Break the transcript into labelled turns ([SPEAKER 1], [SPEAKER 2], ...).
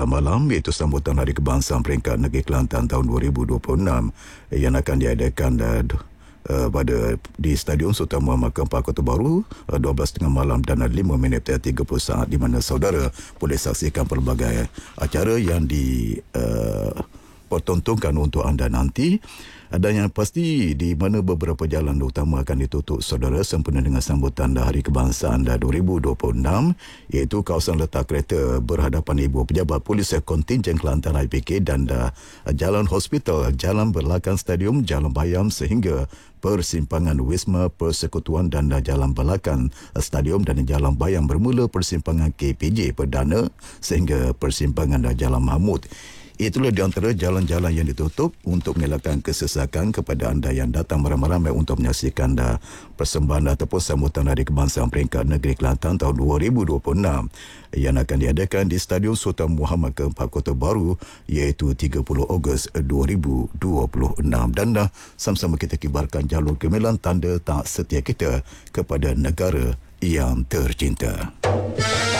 [SPEAKER 1] malam, iaitu sambutan Hari Kebangsaan Peringkat Negeri Kelantan tahun 2026 yang akan diadakan di Stadium Sultan Muhammad ke-4 Kota Baru 12.30 malam dan 5 minit 30 saat, di mana saudara boleh saksikan pelbagai acara yang dipertontonkan untuk anda nanti. Dan yang pasti di mana beberapa jalan utama akan ditutup saudara sempena dengan sambutan Hari Kebangsaan 2026, iaitu kawasan letak kereta berhadapan Ibu Pejabat Polis Kontingen Kelantan IPK dan Jalan Hospital, Jalan Belakang Stadium, Jalan Bayam sehingga persimpangan Wisma Persekutuan dan Jalan Belakang Stadium dan Jalan Bayam bermula persimpangan KPJ Perdana sehingga persimpangan Jalan Mahmud. Itulah di antara jalan-jalan yang ditutup untuk mengelakkan kesesakan kepada anda yang datang beramai-ramai untuk menyaksikan persembahan ataupun sambutan Hari Kebangsaan Peringkat Negeri Kelantan tahun 2026 yang akan diadakan di Stadium Sultan Muhammad ke-4 Kota Baru, iaitu 30 Ogos 2026. Dan sama-sama kita kibarkan jalur gemilang tanda tak setia kita kepada negara yang tercinta.